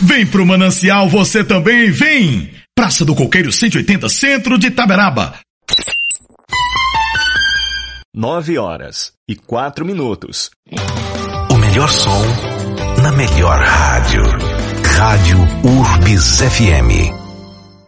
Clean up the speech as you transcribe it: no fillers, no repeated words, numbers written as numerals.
Vem pro Manancial você também, vem! Praça do Coqueiro 180, centro de Itaberaba. 9h04. O melhor som na melhor rádio. Rádio Urbis FM.